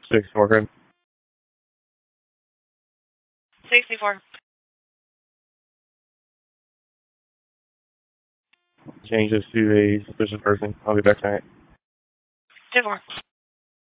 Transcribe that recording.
64, good. 64. Change this to a suspicious person. I'll be back tonight. 2-4.